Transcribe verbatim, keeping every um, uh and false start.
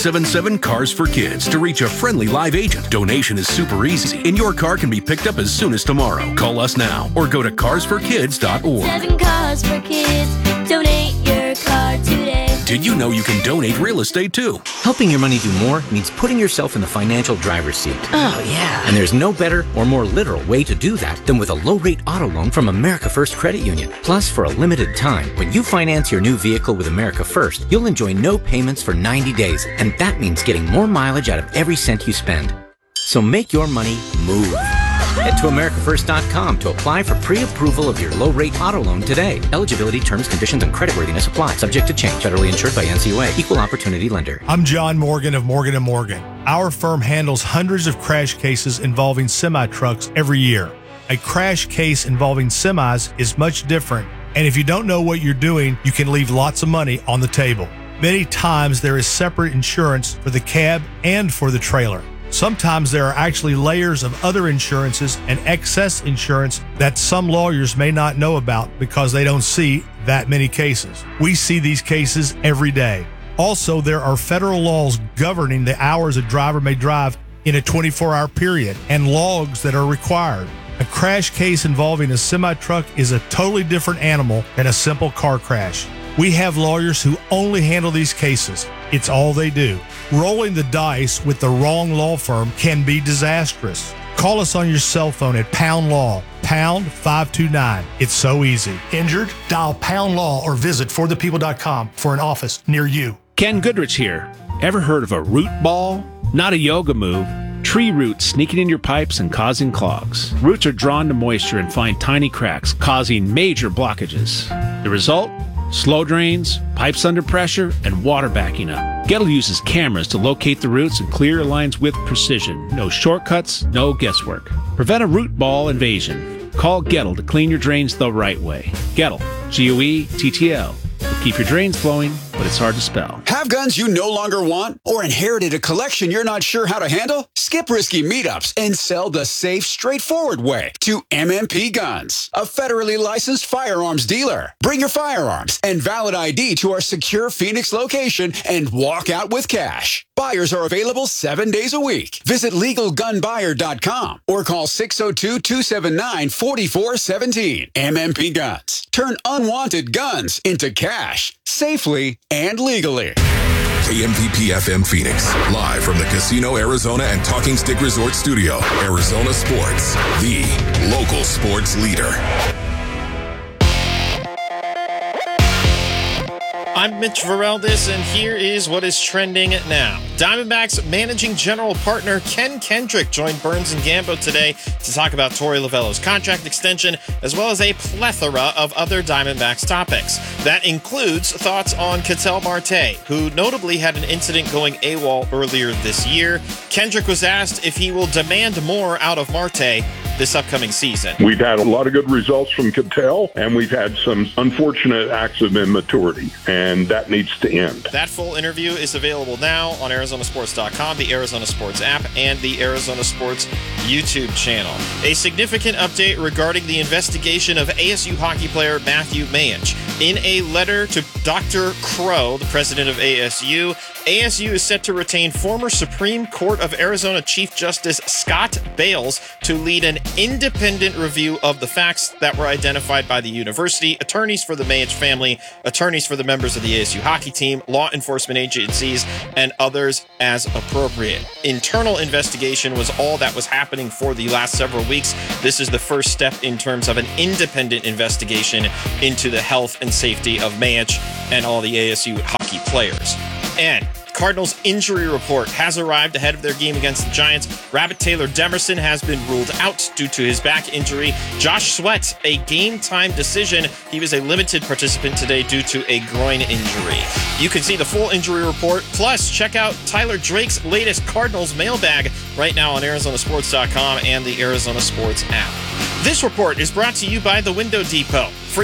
seven seven, CARS for Kids to reach a friendly live agent. Donation is super easy, and your car can be picked up as soon as tomorrow. Call us now or go to cars for kids dot org. Seven Cars for Kids. Donate your car today. Did you know you can donate real estate too? Helping your money do more means putting yourself in the financial driver's seat. Oh, yeah. And there's no better or more literal way to do that than with a low-rate auto loan from America First Credit Union. Plus, for a limited time, when you finance your new vehicle with America First, you'll enjoy no payments for ninety days, and that means getting more mileage out of every cent you spend. So make your money move. Head to America First dot com to apply for pre-approval of your low-rate auto loan today. Eligibility, terms, conditions, and creditworthiness apply. Subject to change. Federally insured by N C U A. Equal Opportunity Lender. I'm John Morgan of Morgan and Morgan. Our firm handles hundreds of crash cases involving semi-trucks every year. A crash case involving semis is much different, and if you don't know what you're doing, you can leave lots of money on the table. Many times there is separate insurance for the cab and for the trailer. Sometimes there are actually layers of other insurances and excess insurance that some lawyers may not know about because they don't see that many cases. We see these cases every day. Also, there are federal laws governing the hours a driver may drive in a twenty-four hour period and logs that are required. A crash case involving a semi-truck is a totally different animal than a simple car crash. We have lawyers who only handle these cases. It's all they do. Rolling the dice with the wrong law firm can be disastrous. Call us on your cell phone at Pound Law, pound five two nine. It's so easy. Injured? Dial Pound Law or visit for the people dot com for an office near you. Ken Goodrich here. Ever heard of a root ball? Not a yoga move. Tree roots sneaking in your pipes and causing clogs. Roots are drawn to moisture and find tiny cracks, causing major blockages. The result? Slow drains, pipes under pressure, and water backing up. Gettle uses cameras to locate the roots and clear your lines with precision. No shortcuts, no guesswork. Prevent a root ball invasion. Call Gettle to clean your drains the right way. Gettle, G O E T T L. Keep your drains flowing, but it's hard to spell. Have guns you no longer want or inherited a collection you're not sure how to handle? Skip risky meetups and sell the safe, straightforward way to M M P Guns, a federally licensed firearms dealer. Bring your firearms and valid I D to our secure Phoenix location and walk out with cash. Buyers are available seven days a week. Visit legal gun buyer dot com or call six oh two, two seven nine, four four one seven. M M P Guns. Turn unwanted guns into cash safely and legally. K M V P F M Phoenix, live from the Casino Arizona and Talking Stick Resort Studio. Arizona Sports, the local sports leader. I'm Mitch Vareldis, and here is what is trending now. Diamondbacks managing general partner Ken Kendrick joined Burns and Gambo today to talk about Torey Lovullo's contract extension, as well as a plethora of other Diamondbacks topics. That includes thoughts on Ketel Marte, who notably had an incident going AWOL earlier this year. Kendrick was asked if he will demand more out of Marte this upcoming season. We've had a lot of good results from Ketel, and we've had some unfortunate acts of immaturity, and that needs to end. That full interview is available now on Arizona Sports dot com, the Arizona Sports app, and the Arizona Sports YouTube channel. A significant update regarding the investigation of A S U hockey player Matthew Mayich. In a letter to Doctor Crow, the president of A S U, A S U is set to retain former Supreme Court of Arizona Chief Justice Scott Bales to lead an independent review of the facts that were identified by the university, attorneys for the Mayich family, attorneys for the members of the A S U hockey team, law enforcement agencies, and others as appropriate. Internal investigation was all that was happening for the last several weeks. This is the first step in terms of an independent investigation into the health and safety of Mayich and all the A S U hockey players. And Cardinals injury report has arrived ahead of their game against the Giants. Rabbit Taylor Demerson has been ruled out due to his back injury. Josh Sweat, a game-time decision. He was a limited participant today due to a groin injury. You can see the full injury report, plus check out Tyler Drake's latest Cardinals mailbag right now on Arizona Sports dot com and the Arizona Sports app. This report is brought to you by the Window Depot. Free